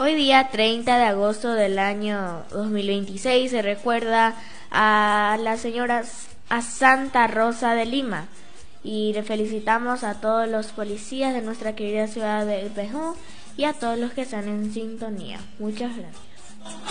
Hoy día 30 de agosto del año 2026 se recuerda a la señora a Santa Rosa de Lima y le felicitamos a todos los policías de nuestra querida ciudad de Pejón y a todos los que están en sintonía. Muchas gracias.